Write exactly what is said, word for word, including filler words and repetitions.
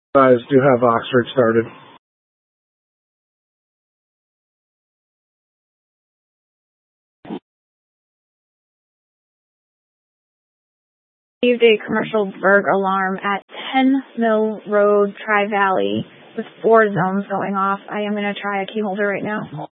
Guys do have Oxford started. Received a commercial burg alarm at ten Mill Road, Tri-Valley, with four zones going off. I am going to try a key holder right now.